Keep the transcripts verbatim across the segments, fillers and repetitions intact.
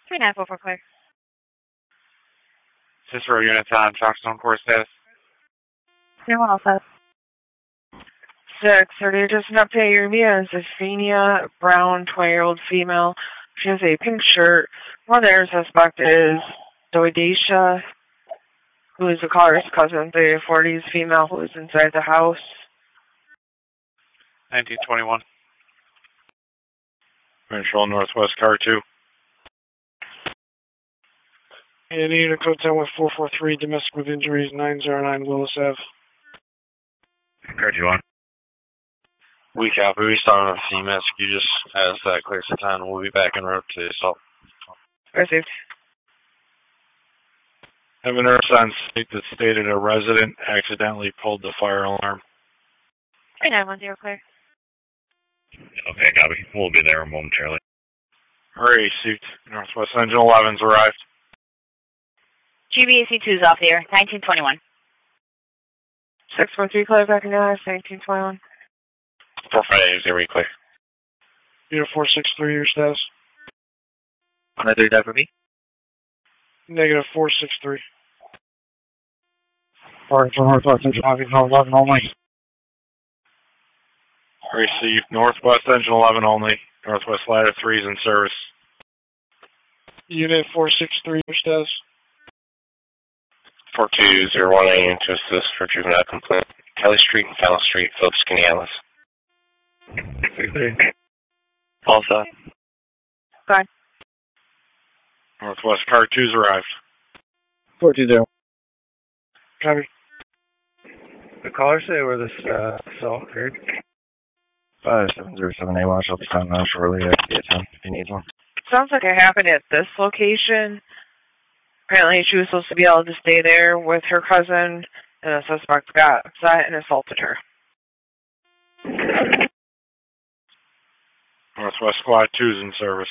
three nine four four clear. Cicero units on Chalkstone Court status. three one all set. six thirty, just an update. Your via is Zephania Brown, twenty-year-old female. She has a pink shirt. One of their suspect is Doidesha, who is the caller's cousin, thirty to forties female who is inside the house. nineteen twenty-one. Control Northwest Car two. And unit code ten with four four three, domestic with injuries, nine zero nine Willis Ave. Car two on. We copy. We started on C M S. You just asked that clear for time. We'll be back en route to assault. Received. Have a nurse on state that stated a resident accidentally pulled the fire alarm. three nine one zero clear. Okay, copy. We'll be there momentarily. Hurry, suit. Northwest Engine eleven's arrived. G B A C two's off the air, nineteen twenty-one. six four three, clear back in the house, nineteen twenty-one. four five eight, zero, clear. Unit four six three, your status. Another die for me? Negative four six three. Alright, so Northwest Engine eleven only. Received Northwest Engine eleven only. Northwest Ladder three is in service. Unit four six three, your status. four two zero one eight to assist for juvenile complaint. Kelly Street and Fowler Street, Phillips Canales. All set. Fine. Northwest Car two's arrived. four two zero. Copy. The caller say where this uh, assault occurred? five seven zero seven A, watch up the time now shortly. I can get ten if you need one. Sounds like it happened at this location. Apparently she was supposed to be able to stay there with her cousin, and the suspect got upset and assaulted her. Northwest Squad two is in service.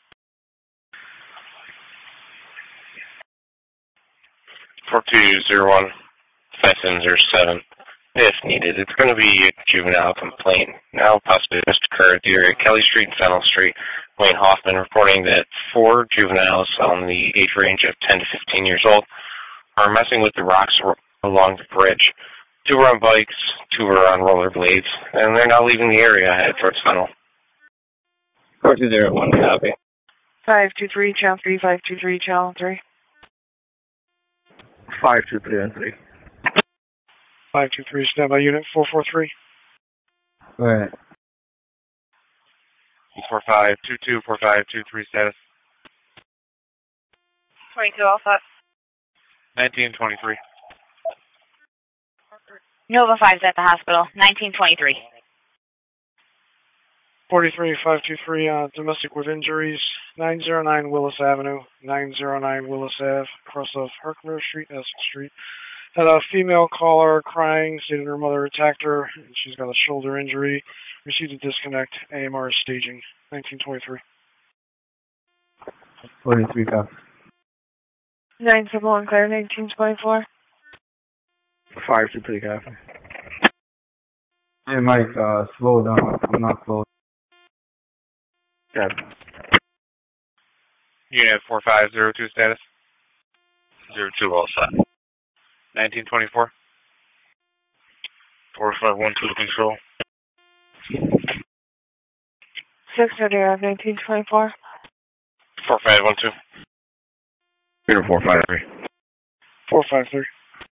four two zero one, five seven zero seven. If needed, it's going to be a juvenile complaint. Now possibly just occurred at the area Kelly Street and Fennel Street. Wayne Hoffman reporting that four juveniles on the age range of ten to fifteen years old are messing with the rocks along the bridge. Two were on bikes, two were on rollerblades, and they're now leaving the area headed towards Fennel. four two zero one, copy. five two three, channel three, five two three, channel three. five two three and three. five two three, stand by unit four four three. Alright. four five two two, four five two three status. twenty-two all set. nineteen twenty-three. Nova five's at the hospital, nineteen twenty-three. forty-three five two three, uh, domestic with injuries, nine zero nine Willis Avenue, nine zero nine Willis Ave, across of Herkimer Street, Essex Street. Had a female caller crying, stated her mother attacked her, and she's got a shoulder injury. Received a disconnect, A M R staging, nineteen twenty-three. forty-three copy. nine seven one, clear, nineteen twenty-four. five two three copy. Hey Mike, uh, slow down, not slow. Copy. Unit four five zero two status. zero two all set. nineteen twenty-four. four five one two control. six thirty, nineteen twenty-four. four five one two. Peter four five three. four five three.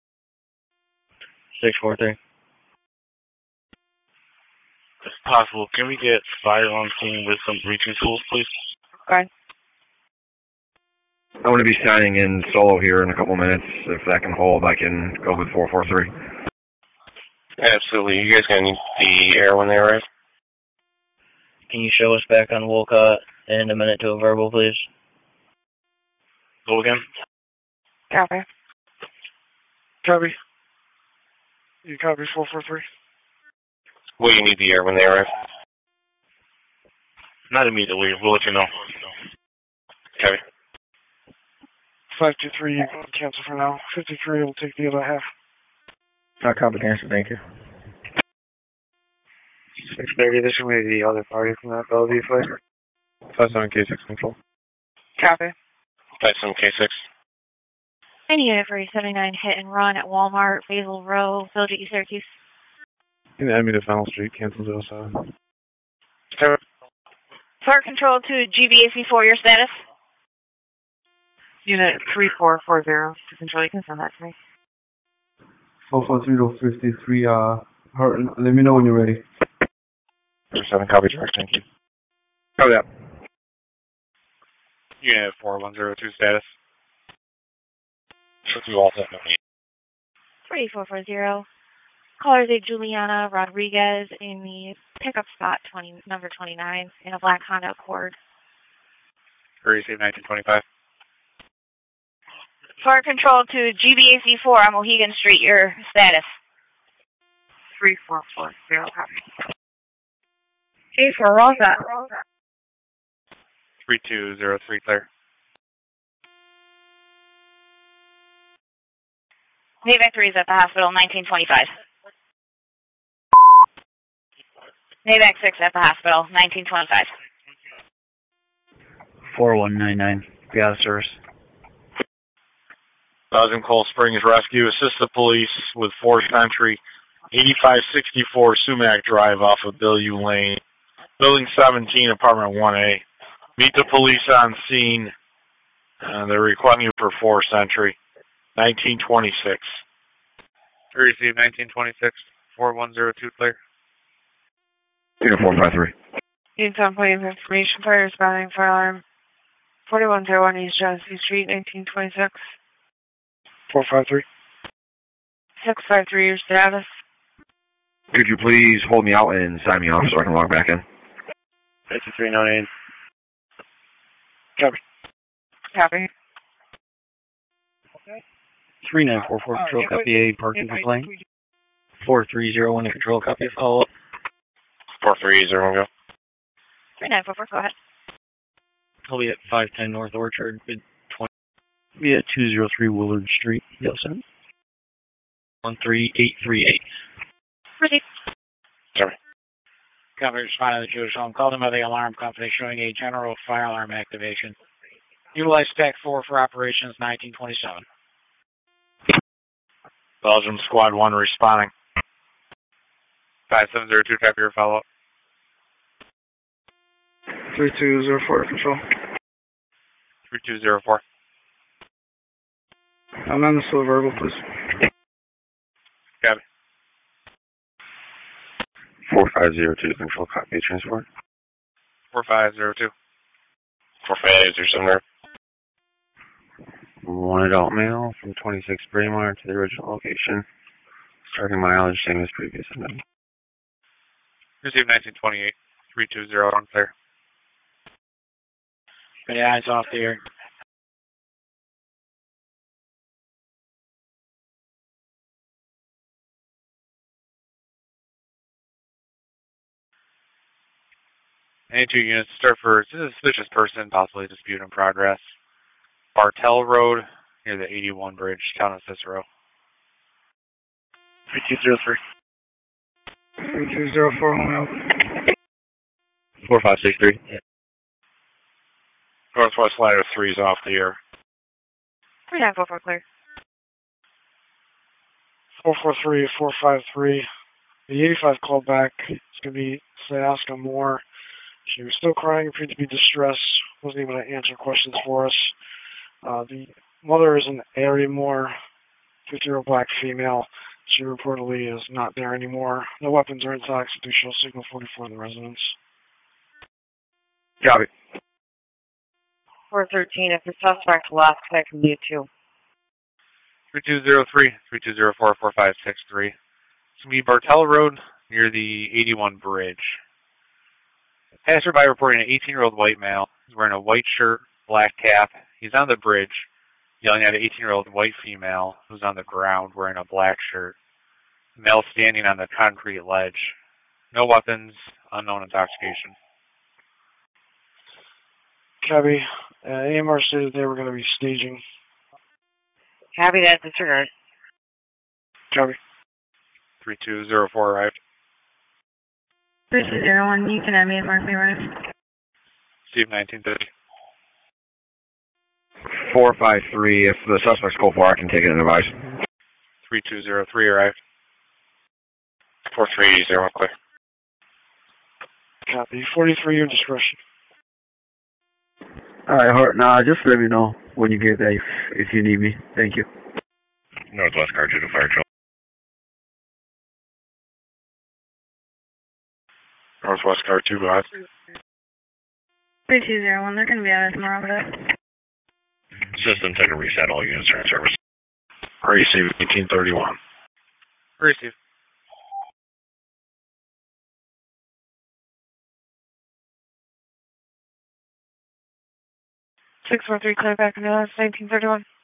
six four three. If possible, can we get fire on scene with some breaching tools, please? Fine. I'm going to be signing in solo here in a couple minutes. If that can hold, I can go with four four three. Absolutely. You guys going to need the air when they arrive? Can you show us back on Wolcott in a minute to a verbal, please? Go again? Copy. Copy. You copy four four three? Will you need the air when they arrive? Not immediately. We'll let you know. Copy. five two three, you can cancel for now. fifty-three will take the other half. Not comprehensive, thank you. six thirty, this will be the other party from that Bellevue flight. five seven K six control. Copy. five seven K six. Any unit for a seventy-nine hit and run at Walmart, Basil Row, Village at East Syracuse. In Emmy to Fennel Street, cancel zero seven. Cover. Fire control to G B A C four, your status? Unit three four four zero to control, you can send that to me. four four zero fifty-three, uh, Hurton. Let me know when you're ready. zero seven, copy direct, thank you. Copy that. Unit four one zero two, status. You all set, no need. three four four zero. Callers a Juliana Rodriguez in the pickup spot twenty, number twenty-nine in a black Honda Accord. Receive nineteen twenty-five. Fire control to G B A C four on Mohegan Street, your status? three four four zero, copy. Hey, for Rosa. three two zero three, clear. Maybach three is at the hospital, nineteen twenty-five. Maybach six at the hospital, nineteen twenty-five. four one nine nine, be out of service. Sergeant Coal Springs Rescue, assist the police with fourth Century, eighty-five sixty-four Sumac Drive off of Bellevue Lane, Building seventeen, Apartment one A. Meet the police on scene. Uh, they're requesting you for fourth Century, nineteen twenty-six. Receive nineteen twenty-six, four one zero two, clear. Unit four five three. Unit seven point of information, fire responding for alarm. forty-one oh one East Genesee Street, nineteen twenty-six. four five three. six five three, your status. Could you please hold me out and sign me off so I can log back in? fifty-three nine eight. Copy. Copy. three nine four four, control copy A, parking complaint. four three zero one, control copy a follow up. four three zero one, go. three nine four four, go ahead. I'll be at five ten North Orchard, mid twenty. Be at two oh three Willard Street, Yeltsin. one three eight three eight. Proceed. Sorry. Company responding to the Jewish home. Called in by the alarm company showing a general fire alarm activation. Utilize Stack four for operations nineteen twenty-seven. Belgium Squad one responding. five seven zero two, copy your follow-up. three two zero four, control. three two zero four. I'm on the slow verbal, please. Copy. four five zero two, control copy transport. four five zero two. four five zero seven. One adult male from twenty-six Braemar to the original location. Starting mileage, same as previous. Receive nineteen twenty-eight, three two zero one, clear. Got your eyes off the air. Any two units, start for suspicious person, possibly dispute in progress. Bartell Road, near the eighty-one bridge, town of Cicero. three two zero three. three two zero four, home out. four five six three. Yeah. Northwest Ladder three is off the air. three nine four four, clear. four four three, four five three. The eighty-five called back. It's going to be Sayaska Moore. She was still crying, appeared to be distressed, wasn't able to answer questions for us. Uh, the mother is an Ari Moore, fifty-year-old black female. She reportedly is not there anymore. No weapons or intox. Do show signal forty-four in the residence. Copy. four thirteen, if the suspect left, that can be a two. three two zero three, three two zero four, four five six three. It's going to be Bartell Road near the eighty-one bridge. Passerby reporting an eighteen-year-old white male. He's wearing a white shirt, black cap. He's on the bridge, yelling at an eighteen-year-old white female who's on the ground wearing a black shirt. The male standing on the concrete ledge. No weapons, unknown intoxication. Copy. Uh, A M R stated they were going to be staging. Copy that, disregard. Copy. three two zero four arrived. three two zero one, you can have me at Mark me right. Steve nineteen thirty. four five three. If the suspect's code four, I can take it and advise. three two zero three arrived. four three zero one, clear. Copy. forty-three, your discretion. All right, Horton, uh, just let me know when you get there if, if you need me. Thank you. Northwest car two to fire control. Northwest car two, go ahead. three two zero one, they're going to be out of tomorrow, but... System taking reset, all units are in service. Receive eighteen thirty-one. Receive. six one three, clear back in nineteen thirty-one.